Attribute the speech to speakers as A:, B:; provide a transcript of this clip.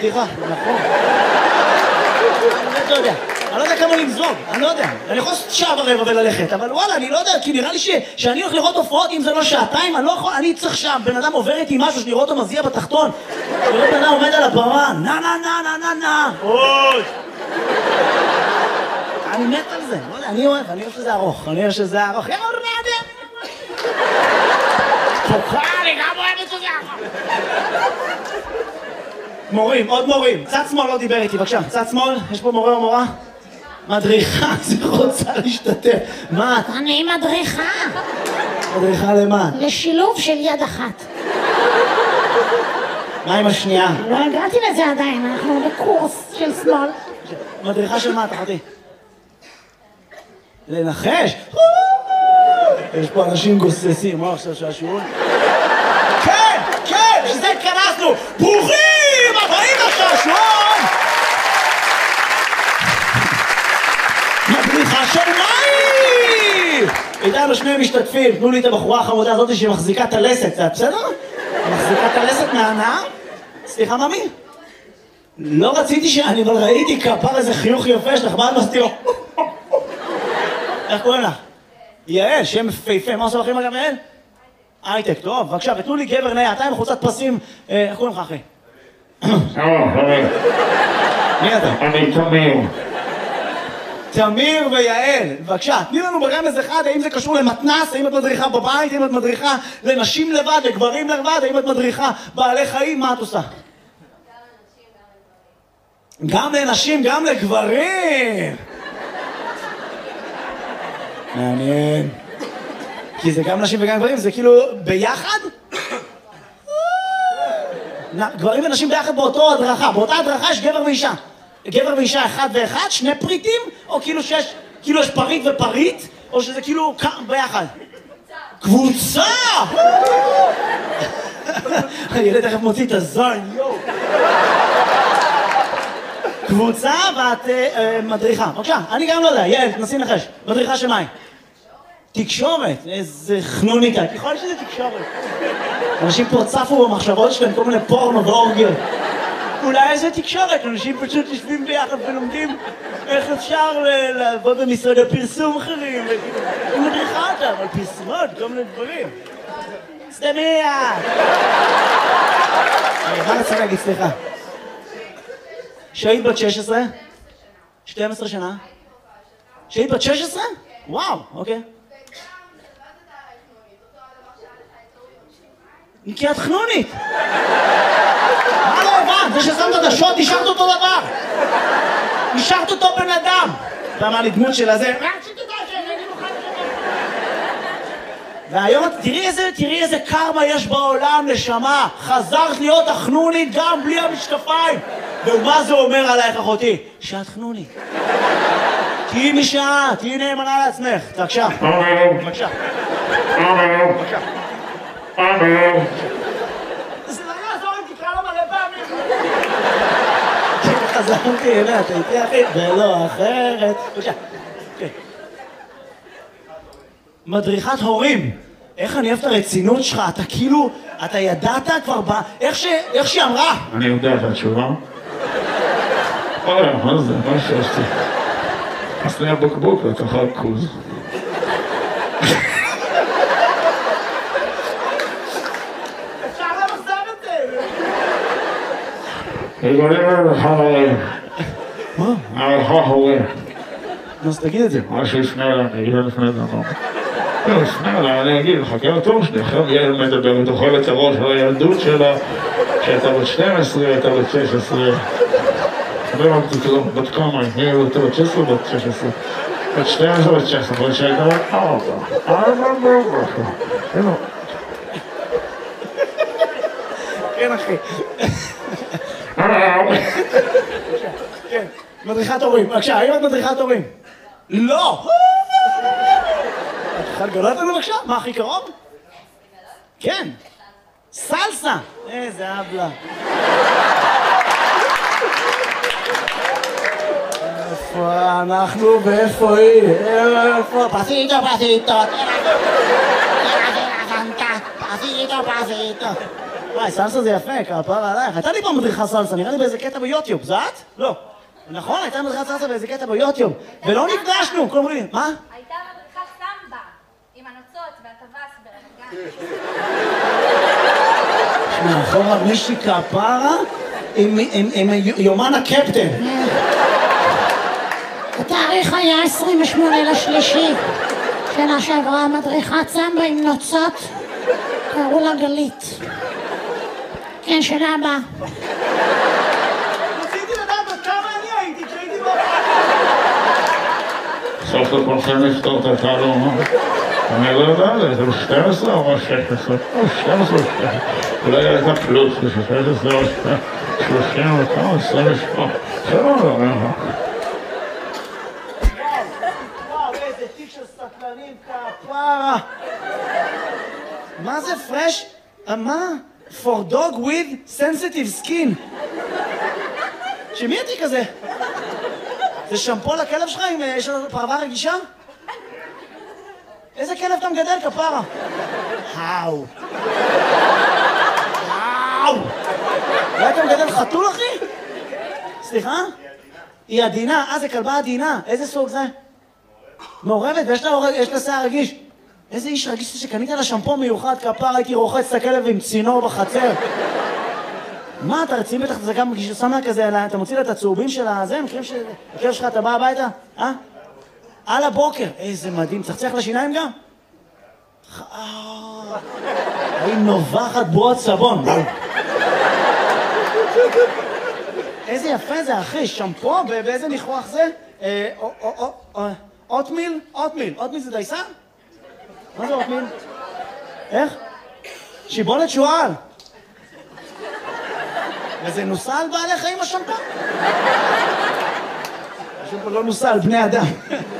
A: בדיחה, נכון. אני לא יודע כמה למזוג, אני לא יודע. אני יכול לעשות שעה ורבע וללכת, אבל וואלה, אני לא יודע, כי נראה לי שאני הולך לראות הופעות, אם זה לא שעתיים, אני לא יכול, אני צריך שם, בן אדם עובר איתי משהו, שאני רואה אותו מזיע בתחתון, וראה בן אדם עומד על הבמה, נה. אוי! אני מת על זה, לא יודע, אני אוהב שזה ארוך, אני גם אוהבת שזה ארוך. מורים, עוד מורים. צד שמאל לא דיבר איתי, בבקשה. צד שמאל, יש פה מורה או מורה? מדריכה, זה רוצה להשתתף. מה?
B: אני מדריכה.
A: מדריכה למה?
B: לשילוב של יד אחת.
A: מה עם השנייה?
B: לא הגעתי לזה עדיין, אנחנו בקורס של שמאל.
A: מדריכה של מה, תחתי? לנחש? יש פה אנשים גוססים, מה עכשיו שהשיעור? כן, שזה התכנסנו! ברוכים הבאים לשעשועון! מדריכה של מאי! איתנו שני משתתפים, תנו לי את הבחורה החמודה הזאת שמחזיקה את הלסת, זה בסדר? מחזיקה את הלסת מהנאה? סליחה, ממי? לא רציתי שאני, אבל ראיתי כפר איזה חיוך יפה שלך, מה את מסתירו? איך קוראים לך? יעל, שם פייפה, מה עושה לכם גם יעל? הייטק, טוב, בבקשה, ותנו לי גבר נאה, אתה עם חולצת פסים, איך קוראים לך אחי? מי אתה?
C: אני תמיר.
A: תמיר ויעל, בבקשה, תני לנו ברמז אחד, האם זה קשור למתנס, האם את מדריכה בבית, האם את מדריכה לנשים לבד, לגברים לבד, האם את מדריכה בעלי חיים, מה את עושה? גם לנשים, גם לגברים! מעניין. כי זה גם נשים וגם גברים, זה כאילו ביחד? גברים ונשים ביחד באותו הדרכה, באותה הדרכה יש גבר ואישה. גבר ואישה אחד ואחד, שני פריטים, או כאילו יש פריט ופריט, או שזה כאילו ביחד? קבוצה! הילד תכף מוציא את הזין, יואו. קבוצה ואת מדריכה. בבקשה, אני גם לא יודע, יעל, תנסי לנחש. מדריכה של מהי? תקשורת, איזה חנוניקה, ככל שזה תקשורת. אנשים פה צפו במחשבות שלהם כל מיני פורנו ואורגיות. אולי איזה תקשורת, אנשים פשוט יושבים ביחד ולומדים איך אפשר לעבוד במשרדי פרסום אחרים. היא מדריכה אותם על פרסומות, כל מיני דברים. סתמיה! מה רציתי להגיד, סליחה? שהיית בת 16? 12 שנה? שהיית בת 16? וואו, אוקיי. כי את חנונית! מה לא הבנת? זה ששמת את השוט, השארת אותו דבר! השארת אותו בן אדם! אתה אמר לי דמות של הזה... והיום תראי איזה קרמה יש בעולם, נשמה! חזרת להיות החנונית גם בלי המשקפיים! ומה זה אומר עלייך, אחותי? שאת חנונית. תהיי משעה, תהיי נאמנה לעצמך. בבקשה. בבקשה. בבקשה. זה לא יעזור אם תקרא לו מלא פעמים. חזרתי אליה, אתה איתי אחי, ולא אחרת. בבקשה. מדריכת הורים. איך אני אוהב את הרצינות שלך, אתה כאילו, אתה ידעת כבר איך שהיא אמרה.
C: אני יודע את התשובה. מה זה? מה שעשתי? עשני הבקבוק לתחת כוז.
A: אפשר למסר את זה!
C: יגולים לך הורים.
A: מה?
C: לך הורים.
A: אז תגיד את זה.
C: מה שיפנה אליי, אני אגיד לפני דבר. לא, יפנה אליי, אני אגיד, חכה לתור שלי, אחרי יעל מדברת, אוכל את הראש על הילדות שלה, שהייתה בת 12, הייתה בת 16. לא אמרתי כלום, בת כמה, היא הייתה בת 16 או בת 16? בת 12 בת 16, אבל שהייתה בת 4.
A: כן, אחי. כן, מדריכת הורים. בבקשה, האם את מדריכת הורים? לא! את יכולה לגלות לנו בבקשה? מה הכי קרוב? כן. סלסה! איזה אבלה. איפה אנחנו ואיפה היא? איפה? פסיטו, פסיטו. פסיטו, פסיטו. סלסה זה יפה, כפרה עלייך. הייתה לי פעם מדריכה סלסה, נראה לי באיזה קטע ביוטיוב, זה את? לא. נכון, הייתה מדריכה סלסה באיזה קטע ביוטיוב. ולא נפגשנו, כל אומרים, מה?
D: הייתה מדריכה סמבה, עם הנוצות והטווס ברמת גן.
A: שמע, אחורה מישהי כפרה עם יומן הקפטן.
B: התאריך היה 28/3. שנה שעברה מדריכת סמבה עם נוצות, קראו לה גלית. כן, שנה הבאה.
A: רציתי לדעת עד כמה אני הייתי כשהייתי בבית.
C: סוף לכולכם לפתור את התעלום, אני לא יודע, זה 12 או 16? 12 או 16. אולי הייתה פלוס, 16 או 30 או כמה, 28. זה לא יודע.
A: וואו, איזה תיק של סטלנים, כפרה. מה זה פרש? מה? For dog with sensitive skin. שמי התיק הזה? זה שמפו לכלב שלך אם יש לו פרווה רגישה? איזה כלב אתה מגדל, כפרה? האו. האו. אולי אתה מגדל חתול, אחי? סליחה? היא עדינה. זה כלבה עדינה. איזה סוג זה? מעורבת, ויש לה שיער רגיש. איזה איש רגיש שקנית לה שמפו מיוחד, כפרה, הייתי רוחץ את הכלב עם צינור בחצר. מה, אתה רציני בטח, זה גם כששם לה כזה, אתה מוציא לה את הצהובים של הזה, מכירים שהכלב שלך, אתה בא הביתה? על הבוקר. איזה מדהים, צחצח לשיניים גם? היא נובחת בועות סבון. איזה יפה זה, אחי, שמפו, באיזה ניחוח זה? אוטמיל? אוטמיל זה דייסה? מה זה אוטמיל? איך? שיבולת שועל. וזה נוסע על בעלי חיים השמפו? השמפו לא נוסע על בני אדם.